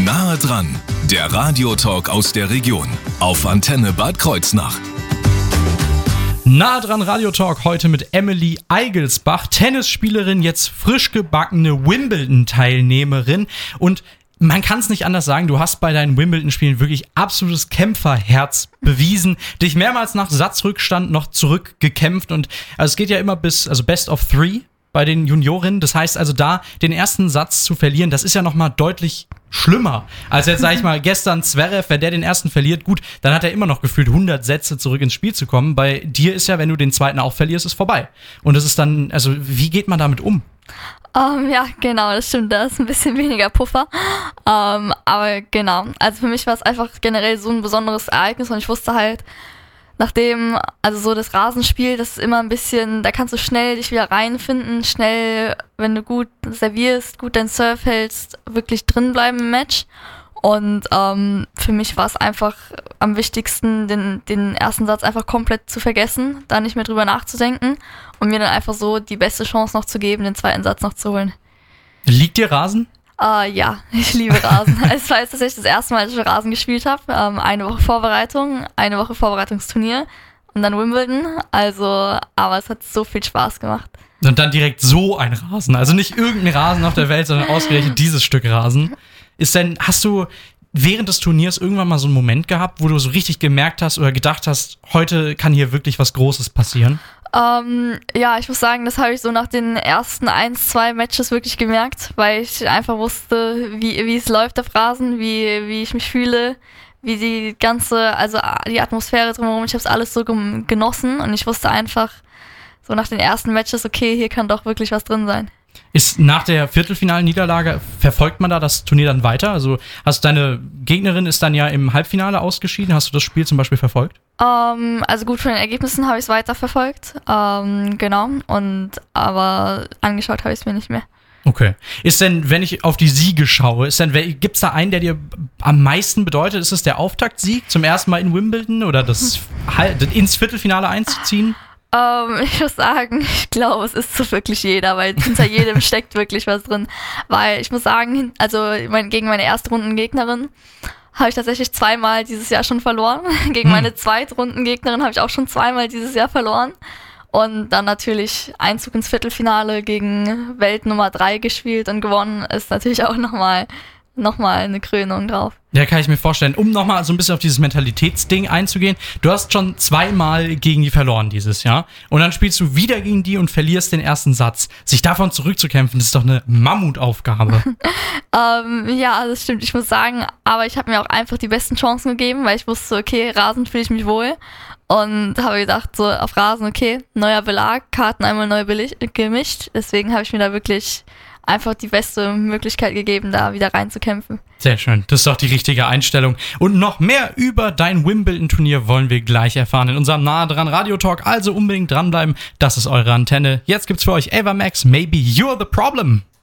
Nahe dran, der Radiotalk aus der Region auf Antenne Bad Kreuznach. Nahe dran Radiotalk heute mit Emily Eigelsbach, Tennisspielerin, jetzt frisch gebackene Wimbledon-Teilnehmerin. Und man kann es nicht anders sagen, du hast bei deinen Wimbledon-Spielen wirklich absolutes Kämpferherz bewiesen, dich mehrmals nach Satzrückstand noch zurückgekämpft. Und also es geht ja immer bis Best of 3 bei den Juniorinnen. Das heißt also, da den ersten Satz zu verlieren, das ist ja nochmal deutlich schlimmer als jetzt, sag ich mal, gestern Zverev, wenn der den ersten verliert, gut, dann hat er immer noch gefühlt 100 Sätze zurück ins Spiel zu kommen. Bei dir ist ja, wenn du den zweiten auch verlierst, ist vorbei. Und es ist dann, also wie geht man damit um? Ja, genau, das stimmt, da ist ein bisschen weniger Puffer. Aber genau, also für mich war es einfach generell so ein besonderes Ereignis und ich wusste halt, nachdem, also so das Rasenspiel, das ist immer ein bisschen, da kannst du schnell dich wieder reinfinden, schnell, wenn du gut servierst, gut deinen Serve hältst, wirklich drin bleiben im Match. Und für mich war es einfach am wichtigsten, den ersten Satz einfach komplett zu vergessen, da nicht mehr drüber nachzudenken und mir dann einfach so die beste Chance noch zu geben, den zweiten Satz noch zu holen. Liegt dir Rasen? Ja, ich liebe Rasen. Es war jetzt tatsächlich das erste Mal, dass ich Rasen gespielt habe. Eine Woche Vorbereitung, eine Woche Vorbereitungsturnier und dann Wimbledon. Aber es hat so viel Spaß gemacht. Und dann direkt so ein Rasen. Also nicht irgendein Rasen auf der Welt, sondern ausgerechnet dieses Stück Rasen. Hast du während des Turniers irgendwann mal so einen Moment gehabt, wo du so richtig gemerkt hast oder gedacht hast, heute kann hier wirklich was Großes passieren? Ja, ich muss sagen, das habe ich so nach den ersten 1-2 Matches wirklich gemerkt, weil ich einfach wusste, wie es läuft auf Rasen, wie ich mich fühle, wie die Atmosphäre drumherum, ich habe es alles so genossen und ich wusste einfach so nach den ersten Matches, okay, hier kann doch wirklich was drin sein. Ist nach der Viertelfinalniederlage, verfolgt man da das Turnier dann weiter? Also deine Gegnerin ist dann ja im Halbfinale ausgeschieden. Hast du das Spiel zum Beispiel verfolgt? Also gut, von den Ergebnissen habe ich es weiter verfolgt. Genau. Aber angeschaut habe ich es mir nicht mehr. Okay. Ist denn, wenn ich auf die Siege schaue, gibt es da einen, der dir am meisten bedeutet? Ist es der Auftaktsieg zum ersten Mal in Wimbledon oder das ins Viertelfinale einzuziehen? Ich muss sagen, ich glaube, es ist so wirklich jeder, weil hinter jedem steckt wirklich was drin. Weil ich muss sagen, gegen meine Erstrundengegnerin habe ich tatsächlich 2-mal dieses Jahr schon verloren. Gegen meine Zweitrundengegnerin habe ich auch schon 2-mal dieses Jahr verloren. Und dann natürlich Einzug ins Viertelfinale gegen Welt Nummer 3 gespielt und gewonnen ist natürlich auch nochmal eine Krönung drauf. Ja, kann ich mir vorstellen. Um nochmal so ein bisschen auf dieses Mentalitätsding einzugehen. Du hast schon 2-mal gegen die verloren dieses Jahr. Und dann spielst du wieder gegen die und verlierst den ersten Satz. Sich davon zurückzukämpfen, das ist doch eine Mammutaufgabe. Ja, das stimmt. Ich muss sagen, aber ich habe mir auch einfach die besten Chancen gegeben, weil ich wusste, okay, Rasen fühle ich mich wohl. Und habe gedacht, so auf Rasen, okay, neuer Belag, Karten einmal neu gemischt. Deswegen habe ich mir da wirklich einfach die beste Möglichkeit gegeben, da wieder reinzukämpfen. Sehr schön, das ist doch die richtige Einstellung. Und noch mehr über dein Wimbledon-Turnier wollen wir gleich erfahren in unserem Nahe dran Radiotalk. Also unbedingt dranbleiben, das ist eure Antenne. Jetzt gibt's für euch Ava Max, Maybe You're the Problem.